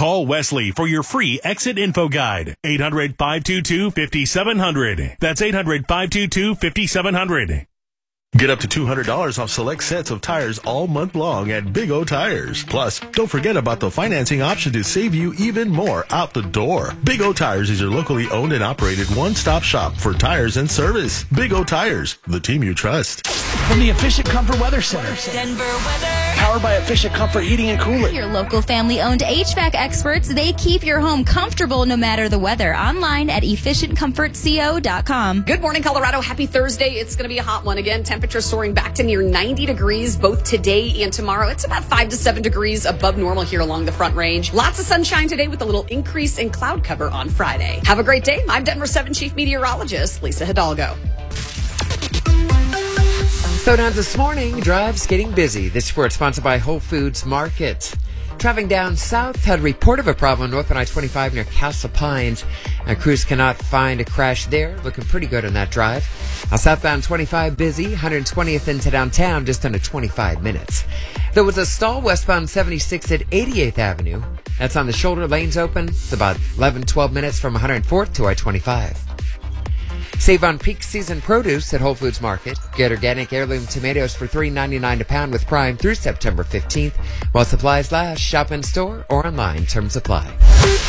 Call Wesley for your free exit info guide. 800-522-5700. That's 800-522-5700. Get up to $200 off select sets of tires all month long at Big O Tires. Plus, don't forget about the financing option to save you even more out the door. Big O Tires is your locally owned and operated one-stop shop for tires and service. Big O Tires, the team you trust. From the Efficient Comfort Weather Center. Denver weather. Powered by Efficient Comfort Heating and Cooling. Your local family-owned HVAC experts, they keep your home comfortable no matter the weather. Online at efficientcomfortco.com. Good morning, Colorado. Happy Thursday. It's going to be a hot one again. Temperatures soaring back to near 90 degrees both today and tomorrow. It's about 5 to 7 degrees above normal here along the Front Range. Lots of sunshine today with a little increase in cloud cover on Friday. Have a great day. I'm Denver 7 Chief Meteorologist Lisa Hidalgo. Slowdowns this morning, drives getting busy. This report sponsored by Whole Foods Market. Traveling down south, had a report of a problem north on I-25 near Castle Pines. Crews cannot find a crash there. Looking pretty good on that drive. Southbound 25 busy, 120th into downtown, just under 25 minutes. There was a stall westbound 76 at 88th Avenue. That's on the shoulder, lanes open. It's about 11-12 minutes from 104th to I-25. Save on peak season produce at Whole Foods Market. Get organic heirloom tomatoes for $3.99 a pound with Prime through September 15th. While supplies last, shop in store or online. Terms apply.